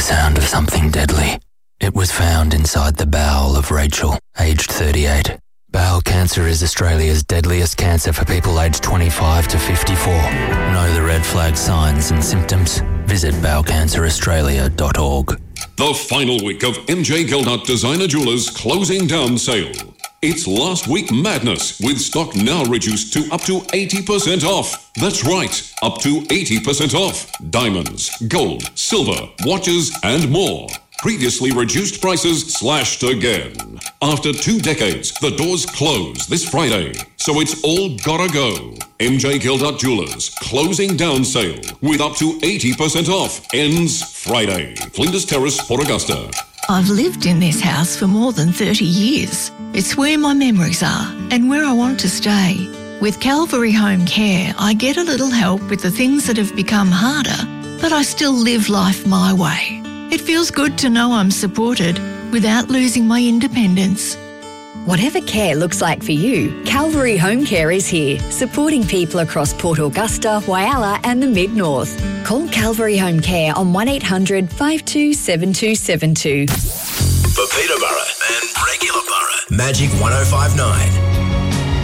sound of something deadly. It was found inside the bowel of Rachel, aged 38. Bowel cancer is Australia's deadliest cancer for people aged 25 to 54. Know the red flag signs and symptoms? Visit bowelcanceraustralia.org. The final week of MJ Gildart Designer Jewelers closing down sale. It's last week madness, with stock now reduced to up to 80% off. That's right, up to 80% off. Diamonds, gold, silver, watches and more. Previously reduced prices slashed again. After 2 decades, the doors close this Friday. So it's all gotta go. MJ Gildart Jewelers closing down sale with up to 80% off. Ends Friday. Flinders Terrace, Port Augusta. I've lived in this house for more than 30 years. It's where my memories are and where I want to stay. With Calvary Home Care, I get a little help with the things that have become harder, but I still live life my way. It feels good to know I'm supported without losing my independence. Whatever care looks like for you, Calvary Home Care is here, supporting people across Port Augusta, Whyalla and the Mid-North. Call Calvary Home Care on 1800 527272. For Peterborough and regular Borough, Magic 105.9.